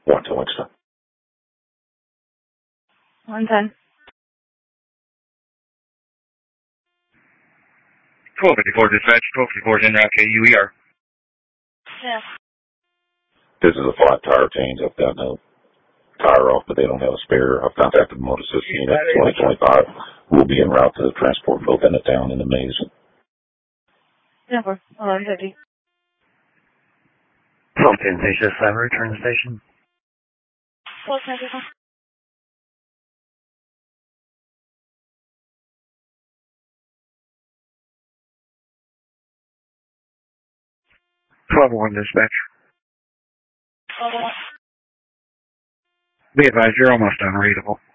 One to Winston. 110. 1254 dispatch, 1254 is en route to UER. Yeah. This is a flat tire change. I've got no tire off, but they don't have a spare. I've contacted the Motor Assist Unit 2025. We'll be en route to transport both in the town and the maze. Number 1150. Pumpkin Station 7, return to station. Close 9 1201 dispatch. 1201. Be advised, you're almost unreadable.